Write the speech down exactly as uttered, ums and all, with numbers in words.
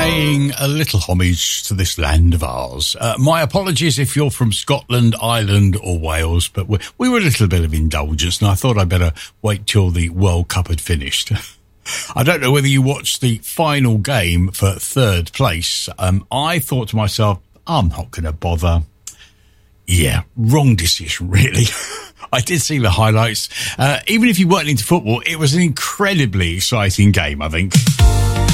paying a little homage to this land of ours. Uh, my apologies if you're from Scotland, Ireland or Wales, but we, we were a little bit of indulgence and I thought I'd better wait till the World Cup had finished. I don't know whether you watched the final game for third place. Um, I thought to myself, I'm not going to bother. Yeah, wrong decision, really. I did see the highlights. Uh, even if you weren't into football, it was an incredibly exciting game, I think.